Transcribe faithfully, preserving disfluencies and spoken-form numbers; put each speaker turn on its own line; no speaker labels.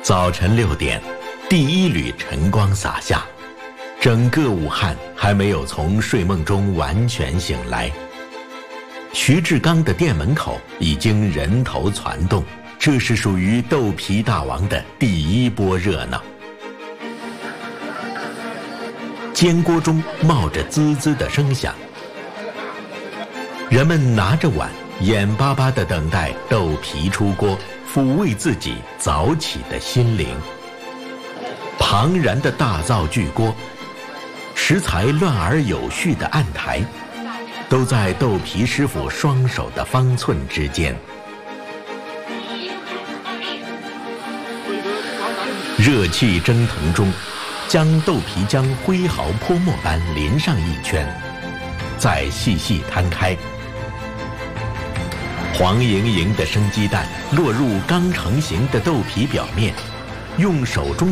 早晨六点，第一缕晨光洒下，整个武汉还没有从睡梦中完全醒来。徐志刚的店门口已经人头攒动，这是属于豆皮大王的第一波热闹。煎锅中冒着滋滋的声响，人们拿着碗，眼巴巴地等待豆皮出锅，抚慰自己早起的心灵。庞然的大灶巨锅，食材乱而有序的案台，都在豆皮师傅双手的方寸之间。热气蒸腾中，将豆皮浆挥毫泼墨般淋上一圈，再细细摊开。黄莹莹的生鸡蛋落入刚成型的豆皮表面，用手中